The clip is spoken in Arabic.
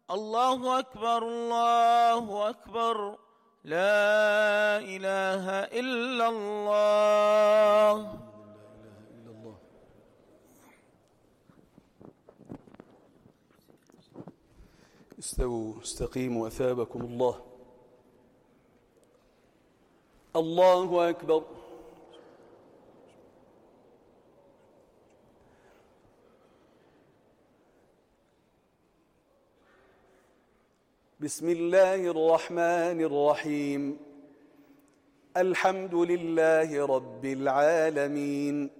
الله أكبر الله أكبر، لا إله إلا الله. استووا استقيموا أثابكم الله. الله أكبر. بسم الله الرحمن الرحيم. الحمد لله رب العالمين،